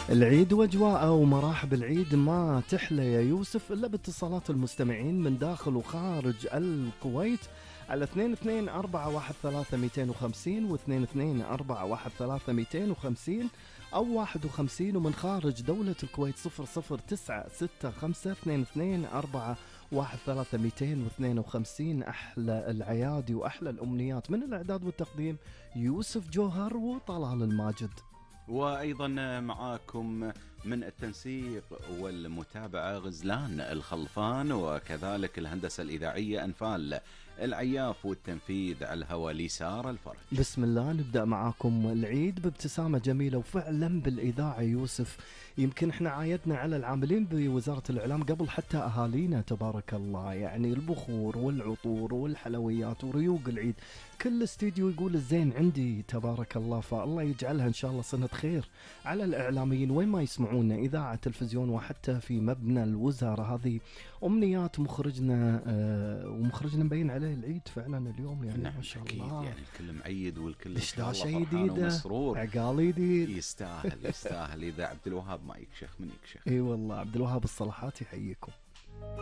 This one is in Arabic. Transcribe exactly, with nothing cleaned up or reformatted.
العيد واجواءه ومراحب العيد ما تحلى يا يوسف الا باتصالات المستمعين من داخل وخارج الكويت على اثنين اثنين أربعة واحد ثلاثة مئتين وخمسين واثنين اثنين أربعة واحد ثلاثة مئتين وخمسين أو واحد وخمسين، ومن خارج دولة الكويت صفر صفر تسعة ستة خمسة اثنين اثنين أربعة واحد ثلاثة مئتين واثنين وخمسين. أحلى العيادي وأحلى الأمنيات من الإعداد والتقديم يوسف جوهر وطلال الماجد. وأيضا معاكم من التنسيق والمتابعة غزلان الخلفان، وكذلك الهندسة الإذاعية أنفال العياف، والتنفيذ على الهواء ليسار الفرج. بسم الله. نبدأ معاكم العيد بابتسامة جميلة وفعلا بالإذاعة يوسف. يمكن احنا عايدنا على العاملين بوزارة الإعلام قبل حتى أهالينا تبارك الله، يعني البخور والعطور والحلويات وريوق العيد، كل استديو يقول الزين عندي تبارك الله. فالله يجعلها إن شاء الله سنة خير على الإعلاميين وين ما يسمعونا، إذاعة تلفزيون وحتى في مبنى الوزارة. هذه أمنيات مخرجنا آه ومخرجنا مبين عليه العيد فعلا اليوم، يعني نعم ما شاء أكيد، الله يعني الكل معيد والكل دشداشة فرحان جديدة، ومسرور، عقال جديد، يستاهل يستاهل. إذا عبد الوهاب ما يكشخ من يكشخ. اي والله عبد الوهاب الصلاحات يحييكم.